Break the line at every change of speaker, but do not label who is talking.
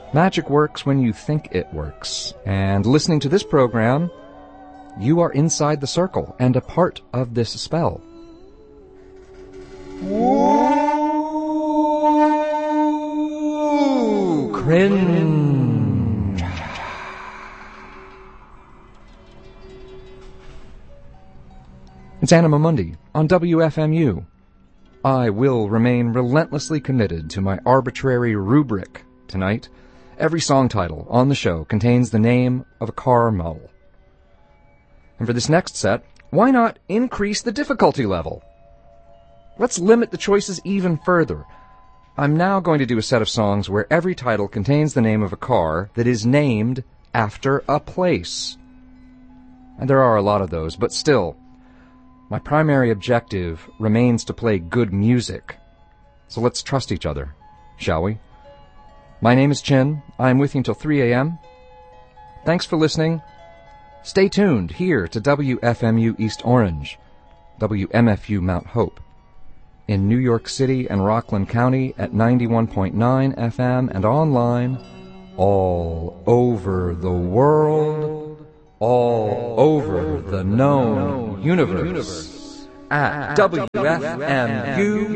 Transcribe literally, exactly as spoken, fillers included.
Magic works when you think it works, and listening to this program, you are inside the circle and a part of this spell. Ooh, cringe. It's Anima Mundi on W F M U. I will remain relentlessly committed to my arbitrary rubric tonight. Every song title on the show contains the name of a car model. And for this next set, why not increase the difficulty level? Let's limit the choices even further. I'm now going to do a set of songs where every title contains the name of a car that is named after a place. And there are a lot of those, but still, my primary objective remains to play good music. So let's trust each other, shall we? My name is Chin. I'm with you until three a.m. Thanks for listening. Stay tuned here to W F M U East Orange, W M F U Mount Hope, in New York City and Rockland County at ninety-one point nine F M and online all over the world, all over the known universe at W F M U